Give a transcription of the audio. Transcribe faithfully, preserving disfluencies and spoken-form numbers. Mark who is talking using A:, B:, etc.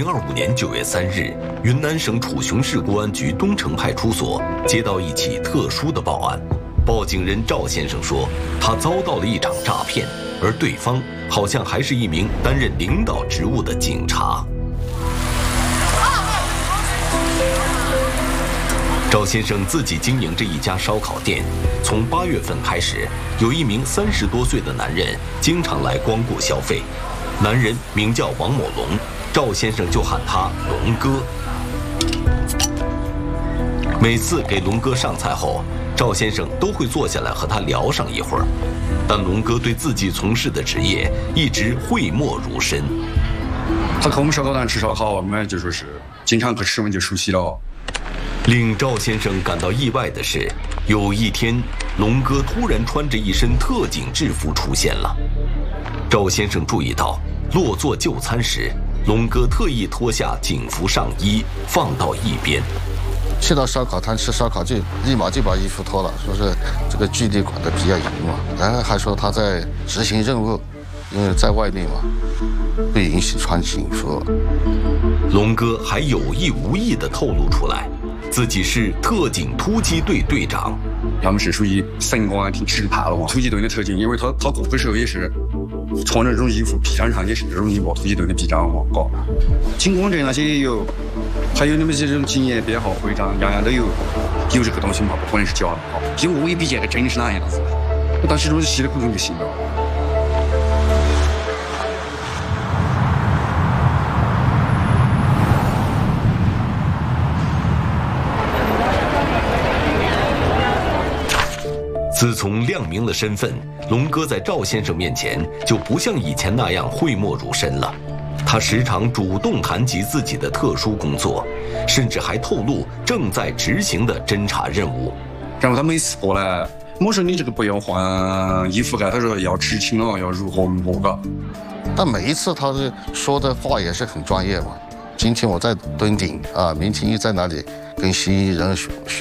A: 零二五年九月三日，云南省楚雄市公安局东城派出所接到一起特殊的报案。报警人赵先生说，他遭到了一场诈骗，而对方好像还是一名担任领导职务的警察。赵先生自己经营着一家烧烤店，从八月份开始，有一名三十多岁的男人经常来光顾消费。男人名叫王某龙，赵先生就喊他龙哥。每次给龙哥上菜后，赵先生都会坐下来和他聊上一会儿，但龙哥对自己从事的职业一直讳莫如深。
B: 他和我们烧烤摊吃烧烤，我们就说是经常和吃，我们就熟悉了。
A: 令赵先生感到意外的是，有一天，龙哥突然穿着一身特警制服出现了。赵先生注意到，落座就餐时，龙哥特意脱下警服上衣，放到一边。
C: 去到烧烤摊吃烧烤，就立马就把衣服脱了，说是这个纪律管得比较严嘛。然后还说他在执行任务，因为在外面嘛，不允许穿警服。
A: 龙哥还有意无意地透露出来，自己是特警突击队队长。
B: 他们是属于省公安厅直派了嘛，突击队的特警，因为他他过的时候也是穿着这种衣服，臂章上也是这种衣服，突击队的臂章嘛，搞。警光证那些也有，还有你们这种警业编号徽章，样样都有，有这个东西嘛，不可能是假的哈。因为我也比这个真是那样子，我当时都是稀里糊涂就信了。
A: 自从亮明了身份，龙哥在赵先生面前就不像以前那样讳莫如深了。他时常主动谈及自己的特殊工作，甚至还透露正在执行的侦查任务。
B: 然后他每次过来，我说你这个不要换衣服，他说要执勤了，要如何如何。
C: 但每一次他是说的话也是很专业嘛。今天我在蹲顶啊，明天又在哪里跟嫌疑人